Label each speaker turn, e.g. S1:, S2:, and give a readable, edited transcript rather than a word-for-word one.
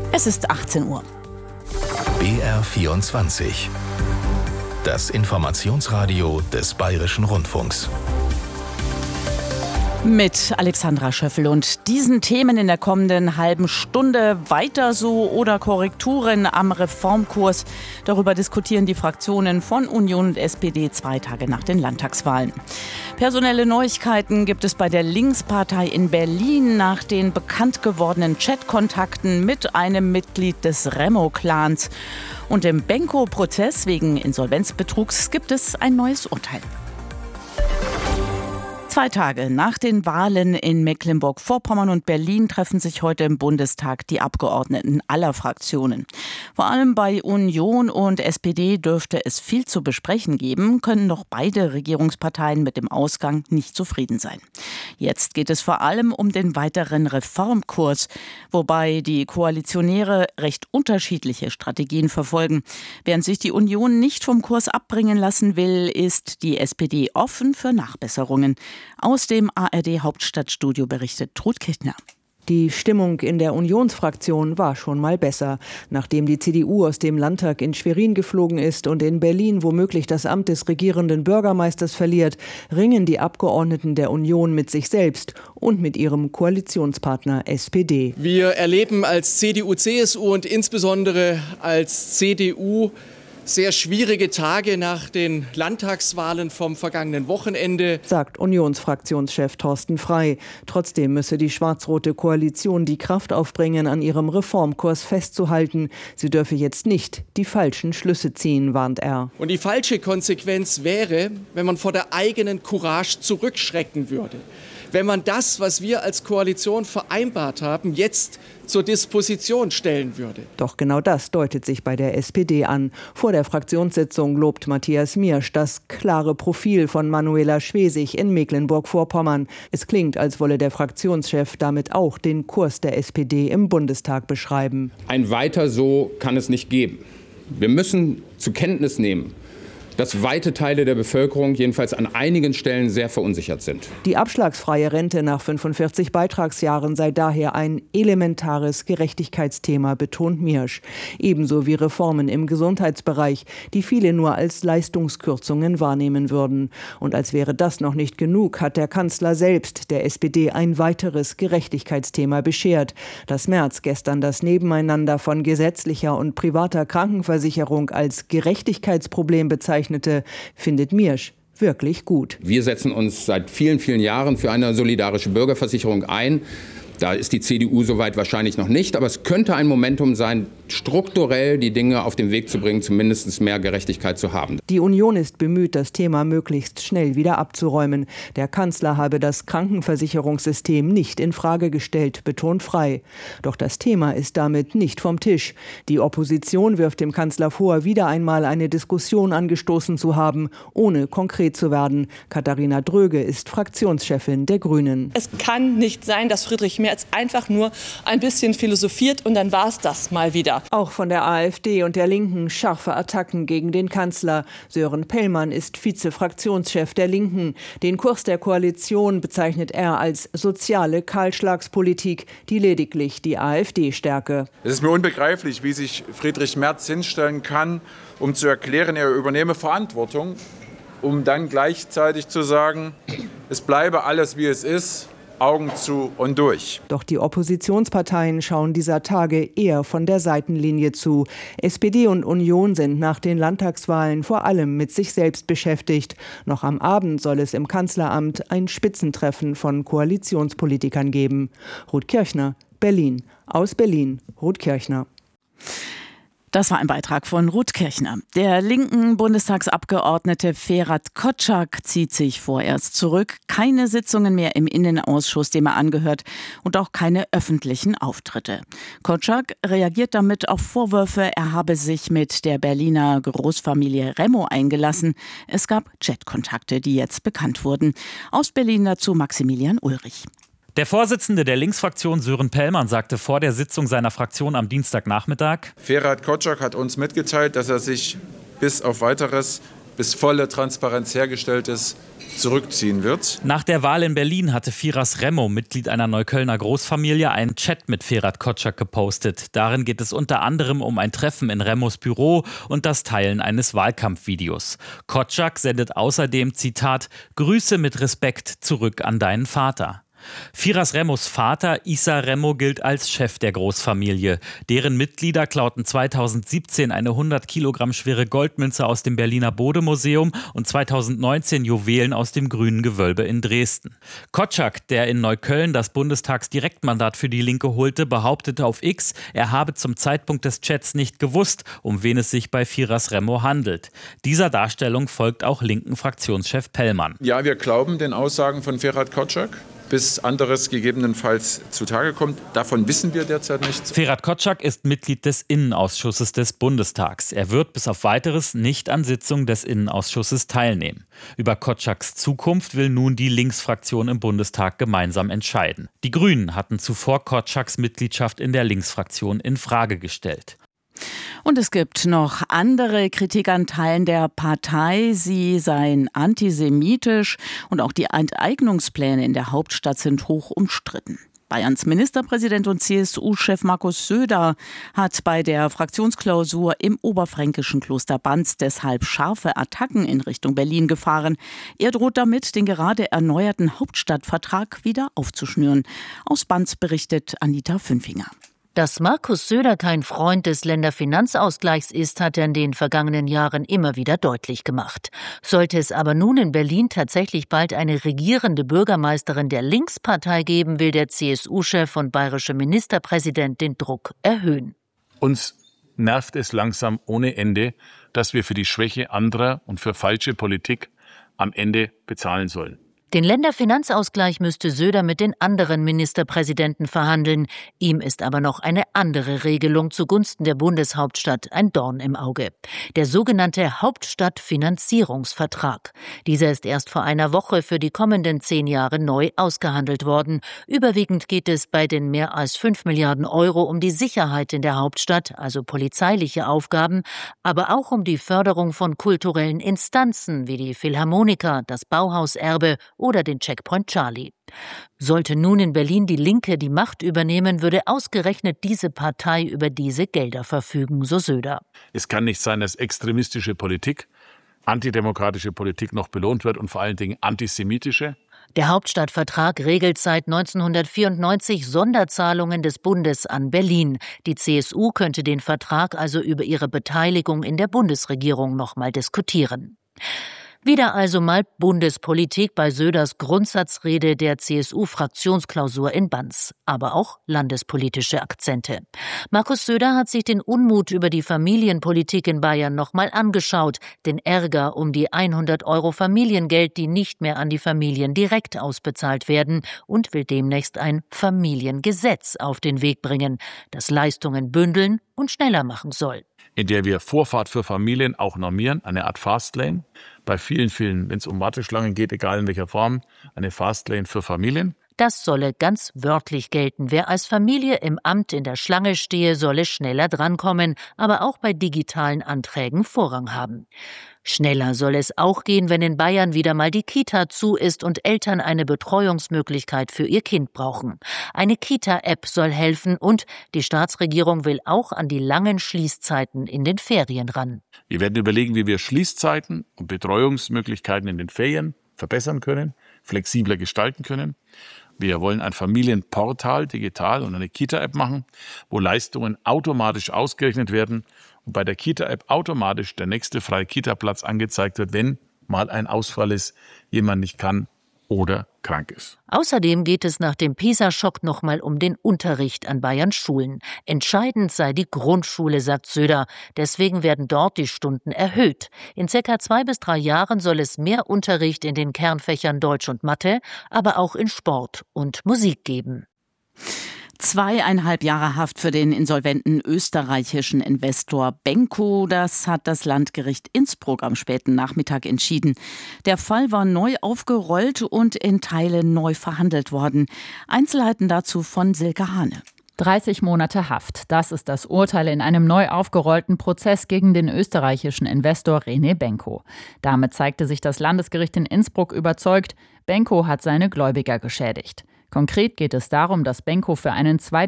S1: Es ist 18 Uhr.
S2: BR24. Das Informationsradio des Bayerischen Rundfunks.
S1: Mit Alexandra Schöffel und diesen Themen in der kommenden halben Stunde: weiter so oder Korrekturen am Reformkurs. Darüber diskutieren die Fraktionen von Union und SPD 2 Tage nach den Landtagswahlen. Personelle Neuigkeiten gibt es bei der Linkspartei in Berlin nach den bekannt gewordenen Chatkontakten mit einem Mitglied des Remo-Clans. Und im Benko-Prozess wegen Insolvenzbetrugs gibt es ein neues Urteil. 2 Tage nach den Wahlen in Mecklenburg-Vorpommern und Berlin treffen sich heute im Bundestag die Abgeordneten aller Fraktionen. Vor allem bei Union und SPD dürfte es viel zu besprechen geben, können doch beide Regierungsparteien mit dem Ausgang nicht zufrieden sein. Jetzt geht es vor allem um den weiteren Reformkurs, wobei die Koalitionäre recht unterschiedliche Strategien verfolgen. Während sich die Union nicht vom Kurs abbringen lassen will, ist die SPD offen für Nachbesserungen. Aus dem ARD-Hauptstadtstudio berichtet Ruth Kirchner.
S3: Die Stimmung in der Unionsfraktion war schon mal besser. Nachdem die CDU aus dem Landtag in Schwerin geflogen ist und in Berlin womöglich das Amt des regierenden Bürgermeisters verliert, ringen die Abgeordneten der Union mit sich selbst und mit ihrem Koalitionspartner SPD.
S4: Wir erleben als CDU, CSU und insbesondere als CDU sehr schwierige Tage nach den Landtagswahlen vom vergangenen Wochenende,
S3: sagt Unionsfraktionschef Thorsten Frey. Trotzdem müsse die schwarz-rote Koalition die Kraft aufbringen, an ihrem Reformkurs festzuhalten. Sie dürfe jetzt nicht die falschen Schlüsse ziehen, warnt er.
S4: Und die falsche Konsequenz wäre, wenn man vor der eigenen Courage zurückschrecken würde. Wenn man das, was wir als Koalition vereinbart haben, jetzt zur Disposition stellen würde.
S3: Doch genau das deutet sich bei der SPD an. Vor der Fraktionssitzung lobt Matthias Miersch das klare Profil von Manuela Schwesig in Mecklenburg-Vorpommern. Es klingt, als wolle der Fraktionschef damit auch den Kurs der SPD im Bundestag beschreiben.
S5: Ein Weiter so kann es nicht geben. Wir müssen zur Kenntnis nehmen, dass weite Teile der Bevölkerung jedenfalls an einigen Stellen sehr verunsichert sind.
S3: Die abschlagsfreie Rente nach 45 Beitragsjahren sei daher ein elementares Gerechtigkeitsthema, betont Miersch. Ebenso wie Reformen im Gesundheitsbereich, die viele nur als Leistungskürzungen wahrnehmen würden. Und als wäre das noch nicht genug, hat der Kanzler selbst der SPD ein weiteres Gerechtigkeitsthema beschert. Dass Merz gestern das Nebeneinander von gesetzlicher und privater Krankenversicherung als Gerechtigkeitsproblem bezeichnete, findet Miersch wirklich gut.
S5: Wir setzen uns seit vielen, vielen Jahren für eine solidarische Bürgerversicherung ein. Da ist die CDU soweit wahrscheinlich noch nicht, aber es könnte ein Momentum sein, strukturell die Dinge auf den Weg zu bringen, zumindest mehr Gerechtigkeit zu haben.
S3: Die Union ist bemüht, das Thema möglichst schnell wieder abzuräumen. Der Kanzler habe das Krankenversicherungssystem nicht in Frage gestellt, betont Frey. Doch das Thema ist damit nicht vom Tisch. Die Opposition wirft dem Kanzler vor, wieder einmal eine Diskussion angestoßen zu haben, ohne konkret zu werden. Katharina Dröge ist Fraktionschefin der Grünen.
S6: Es kann nicht sein, dass Friedrich Merz einfach nur ein bisschen philosophiert und dann war es das mal wieder.
S3: Auch von der AfD und der Linken scharfe Attacken gegen den Kanzler. Sören Pellmann ist Vize-Fraktionschef der Linken. Den Kurs der Koalition bezeichnet er als soziale Kahlschlagspolitik, die lediglich die AfD stärke.
S7: Es ist mir unbegreiflich, wie sich Friedrich Merz hinstellen kann, um zu erklären, er übernehme Verantwortung, um dann gleichzeitig zu sagen, es bleibe alles, wie es ist. Augen zu und durch.
S3: Doch die Oppositionsparteien schauen dieser Tage eher von der Seitenlinie zu. SPD und Union sind nach den Landtagswahlen vor allem mit sich selbst beschäftigt. Noch am Abend soll es im Kanzleramt ein Spitzentreffen von Koalitionspolitikern geben. Ruth Kirchner, Berlin. Aus Berlin, Ruth Kirchner.
S1: Das war ein Beitrag von Ruth Kirchner. Der linken Bundestagsabgeordnete Ferhat Kotschak zieht sich vorerst zurück. Keine Sitzungen mehr im Innenausschuss, dem er angehört, und auch keine öffentlichen Auftritte. Kotschak reagiert damit auf Vorwürfe, er habe sich mit der Berliner Großfamilie Remo eingelassen. Es gab Chatkontakte, die jetzt bekannt wurden. Aus Berlin dazu Maximilian Ulrich.
S8: Der Vorsitzende der Linksfraktion Sören Pellmann sagte vor der Sitzung seiner Fraktion am Dienstagnachmittag:
S7: Ferhat Kotschak hat uns mitgeteilt, dass er sich bis auf Weiteres bis volle Transparenz hergestellt ist, zurückziehen wird.
S8: Nach der Wahl in Berlin hatte Firas Remo, Mitglied einer Neuköllner Großfamilie, einen Chat mit Ferhat Kotschak gepostet. Darin geht es unter anderem um ein Treffen in Remos Büro und das Teilen eines Wahlkampfvideos. Kotschak sendet außerdem, Zitat, Grüße mit Respekt zurück an deinen Vater. Firas Remos Vater Issa Remo gilt als Chef der Großfamilie. Deren Mitglieder klauten 2017 eine 100 Kilogramm schwere Goldmünze aus dem Berliner Bode-Museum und 2019 Juwelen aus dem Grünen Gewölbe in Dresden. Kotschak, der in Neukölln das Bundestagsdirektmandat für die Linke holte, behauptete auf X, er habe zum Zeitpunkt des Chats nicht gewusst, um wen es sich bei Firas Remo handelt. Dieser Darstellung folgt auch linken Fraktionschef Pellmann.
S7: Ja, wir glauben den Aussagen von Ferhat Kotschak, bis anderes gegebenenfalls zutage kommt. Davon wissen wir derzeit nichts.
S8: Ferhat Kotschak ist Mitglied des Innenausschusses des Bundestags. Er wird bis auf Weiteres nicht an Sitzungen des Innenausschusses teilnehmen. Über Kotschaks Zukunft will nun die Linksfraktion im Bundestag gemeinsam entscheiden. Die Grünen hatten zuvor Kotschaks Mitgliedschaft in der Linksfraktion in Frage gestellt.
S1: Und es gibt noch andere Kritik an Teilen der Partei. Sie seien antisemitisch und auch die Enteignungspläne in der Hauptstadt sind hoch umstritten. Bayerns Ministerpräsident und CSU-Chef Markus Söder hat bei der Fraktionsklausur im oberfränkischen Kloster Banz deshalb scharfe Attacken in Richtung Berlin gefahren. Er droht damit, den gerade erneuerten Hauptstadtvertrag wieder aufzuschnüren. Aus Banz berichtet Anita Fünfinger.
S9: Dass Markus Söder kein Freund des Länderfinanzausgleichs ist, hat er in den vergangenen Jahren immer wieder deutlich gemacht. Sollte es aber nun in Berlin tatsächlich bald eine regierende Bürgermeisterin der Linkspartei geben, will der CSU-Chef und bayerische Ministerpräsident den Druck erhöhen.
S10: Uns nervt es langsam ohne Ende, dass wir für die Schwäche anderer und für falsche Politik am Ende bezahlen sollen.
S9: Den Länderfinanzausgleich müsste Söder mit den anderen Ministerpräsidenten verhandeln. Ihm ist aber noch eine andere Regelung zugunsten der Bundeshauptstadt ein Dorn im Auge. Der sogenannte Hauptstadtfinanzierungsvertrag. Dieser ist erst vor einer Woche für die kommenden 10 Jahre neu ausgehandelt worden. Überwiegend geht es bei den mehr als 5 Milliarden Euro um die Sicherheit in der Hauptstadt, also polizeiliche Aufgaben, aber auch um die Förderung von kulturellen Instanzen wie die Philharmoniker, das Bauhauserbe oder den Checkpoint Charlie. Sollte nun in Berlin die Linke die Macht übernehmen, würde ausgerechnet diese Partei über diese Gelder verfügen, so Söder.
S10: Es kann nicht sein, dass extremistische Politik, antidemokratische Politik noch belohnt wird und vor allen Dingen antisemitische.
S9: Der Hauptstadtvertrag regelt seit 1994 Sonderzahlungen des Bundes an Berlin. Die CSU könnte den Vertrag also über ihre Beteiligung in der Bundesregierung noch mal diskutieren. Wieder also mal Bundespolitik bei Söders Grundsatzrede der CSU-Fraktionsklausur in Banz, aber auch landespolitische Akzente. Markus Söder hat sich den Unmut über die Familienpolitik in Bayern noch mal angeschaut, den Ärger um die 100 € Familiengeld, die nicht mehr an die Familien direkt ausbezahlt werden, und will demnächst ein Familiengesetz auf den Weg bringen, das Leistungen bündeln und schneller machen soll.
S10: In der wir Vorfahrt für Familien auch normieren, eine Art Fastlane. Bei vielen, wenn es um Warteschlangen geht, egal in welcher Form, eine Fastlane für Familien.
S9: Das solle ganz wörtlich gelten. Wer als Familie im Amt in der Schlange stehe, solle schneller drankommen, aber auch bei digitalen Anträgen Vorrang haben. Schneller soll es auch gehen, wenn in Bayern wieder mal die Kita zu ist und Eltern eine Betreuungsmöglichkeit für ihr Kind brauchen. Eine Kita-App soll helfen und die Staatsregierung will auch an die langen Schließzeiten in den Ferien ran.
S10: Wir werden überlegen, wie wir Schließzeiten und Betreuungsmöglichkeiten in den Ferien verbessern können, flexibler gestalten können. Wir wollen ein Familienportal digital und eine Kita-App machen, wo Leistungen automatisch ausgerechnet werden und bei der Kita-App automatisch der nächste freie Kita-Platz angezeigt wird, wenn mal ein Ausfall ist, jemand nicht kann oder krank ist.
S9: Außerdem geht es nach dem PISA-Schock nochmal um den Unterricht an Bayerns Schulen. Entscheidend sei die Grundschule, sagt Söder. Deswegen werden dort die Stunden erhöht. In ca. 2 bis 3 Jahren soll es mehr Unterricht in den Kernfächern Deutsch und Mathe, aber auch in Sport und Musik geben.
S1: 2,5 Jahre Haft für den insolventen österreichischen Investor Benko. Das hat das Landgericht Innsbruck am späten Nachmittag entschieden. Der Fall war neu aufgerollt und in Teilen neu verhandelt worden. Einzelheiten dazu von Silke Hane.
S11: 30 Monate Haft. Das ist das Urteil in einem neu aufgerollten Prozess gegen den österreichischen Investor René Benko. Damit zeigte sich das Landesgericht in Innsbruck überzeugt, Benko hat seine Gläubiger geschädigt. Konkret geht es darum, dass Benko für einen 2